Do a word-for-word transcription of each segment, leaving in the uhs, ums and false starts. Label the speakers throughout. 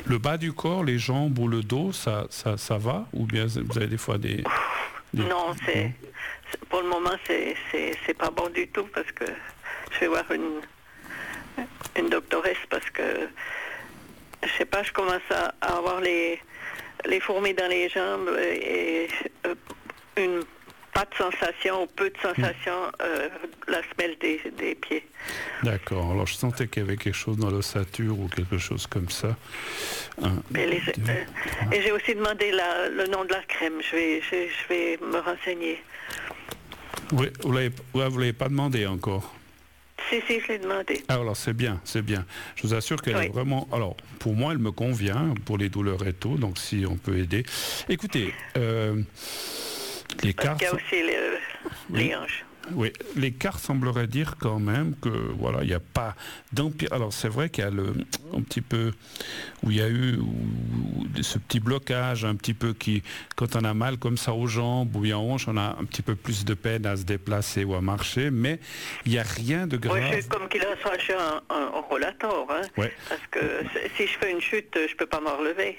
Speaker 1: Le bas du corps, les jambes ou le dos, ça, ça, ça va? Ou bien vous avez des fois des... des...
Speaker 2: Non, c'est, c'est- pour le moment, c'est, c'est, c'est pas bon du tout parce que je vais voir une, une doctoresse parce que, je sais pas, je commence à, à avoir les, les fourmis dans les jambes et euh, une pas de sensation ou peu de sensation euh, la semelle des, des pieds.
Speaker 1: D'accord, alors je sentais qu'il y avait quelque chose dans l'ossature ou quelque chose comme ça. Un,
Speaker 2: Et, les-
Speaker 1: deux,
Speaker 2: euh,
Speaker 1: trois.
Speaker 2: et j'ai aussi demandé la- le nom de la crème. Je vais, je, je vais me renseigner.
Speaker 1: Oui, vous l'avez, ouais, vous l'avez pas demandé encore.
Speaker 2: Si, si, je l'ai demandé.
Speaker 1: Ah, alors c'est bien, c'est bien. Je vous assure qu'elle
Speaker 2: Oui.
Speaker 1: est vraiment... Alors, pour moi, elle me convient pour les douleurs et tout, donc si on peut aider. Écoutez, euh, les
Speaker 2: Parce
Speaker 1: cartes...
Speaker 2: qu'il y a aussi les,
Speaker 1: Oui.
Speaker 2: les hanches.
Speaker 1: Oui, les cartes sembleraient dire quand même que voilà, il n'y a pas d'empire. Alors c'est vrai qu'il y a le un petit peu où il y a eu où- ce petit blocage un petit peu qui, quand on a mal comme ça aux jambes ou bien aux hanches, on a un petit peu plus de peine à se déplacer ou à marcher, mais il n'y a rien de grave.
Speaker 2: Moi, je suis comme qu'il a sachet en, en, en rollator. Hein,
Speaker 1: Ouais.
Speaker 2: Parce que si je fais une chute, je peux pas me relever.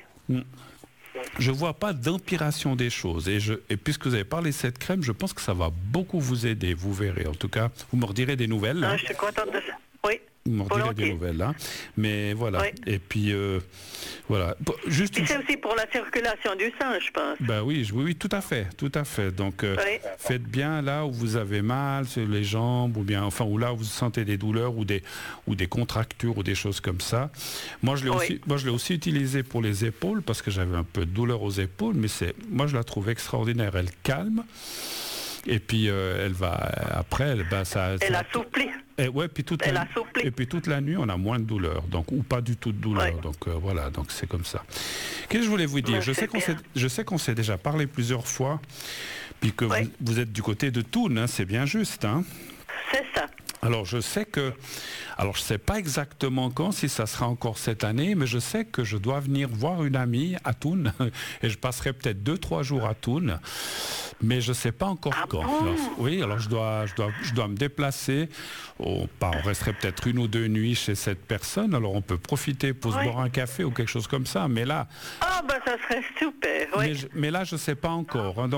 Speaker 1: Je vois pas d'empiration des choses et, je, et puisque vous avez parlé de cette crème, je pense que ça va beaucoup vous aider, vous verrez. En tout cas, vous me redirez des nouvelles.
Speaker 2: Ah,
Speaker 1: hein.
Speaker 2: je suis contente de ça. Oui,
Speaker 1: Vous me redirez des
Speaker 2: volontiers.
Speaker 1: nouvelles. hein. Mais voilà.
Speaker 2: Oui.
Speaker 1: Et puis, euh, voilà. Bon, juste
Speaker 2: Puis
Speaker 1: une
Speaker 2: c'est aussi pour la circulation du sang, je pense.
Speaker 1: Ben oui, je- oui, oui, tout à fait, tout à fait. Donc, euh,
Speaker 2: Oui.
Speaker 1: faites bien là où vous avez mal sur les jambes, ou bien, enfin, où là où vous sentez des douleurs ou des ou des contractures ou des choses comme ça. Moi, je l'ai
Speaker 2: Oui.
Speaker 1: aussi, moi, je l'ai aussi utilisé pour les épaules parce que j'avais un peu de douleur aux épaules, mais c'est, moi, je la trouve extraordinaire. Elle calme. Et puis euh, elle va après, elle, ben, ça.
Speaker 2: Elle
Speaker 1: ça-
Speaker 2: assouplit.
Speaker 1: et ouais, puis toute
Speaker 2: Elle
Speaker 1: la,
Speaker 2: assouplit.
Speaker 1: et puis toute la nuit, on a moins de douleur, donc ou pas du tout de douleur.
Speaker 2: Ouais.
Speaker 1: Donc euh, voilà, donc c'est comme ça. Qu'est-ce que je voulais vous dire?
Speaker 2: Ouais,
Speaker 1: Je sais
Speaker 2: c'est
Speaker 1: qu'on s'est,
Speaker 2: bien.
Speaker 1: je sais qu'on s'est déjà parlé plusieurs fois, puis que
Speaker 2: Ouais.
Speaker 1: vous, vous êtes du côté de Thun, hein, c'est bien juste, hein?
Speaker 2: C'est ça.
Speaker 1: Alors je sais que, alors je sais pas exactement quand, si ça sera encore cette année, mais je sais que je dois venir voir une amie à Thun et je passerai peut-être deux trois jours à Thun, mais je sais pas encore
Speaker 2: Ah
Speaker 1: quand.
Speaker 2: bon?
Speaker 1: Alors, oui, alors je dois, je dois, je dois me déplacer. Oh, pas, on resterait peut-être une ou deux nuits chez cette personne. Alors on peut profiter pour se
Speaker 2: Oui.
Speaker 1: boire un café ou quelque chose comme ça, mais là,
Speaker 2: Ah, ben ça serait super.
Speaker 1: mais,
Speaker 2: Oui.
Speaker 1: je- mais là je sais pas encore. hein.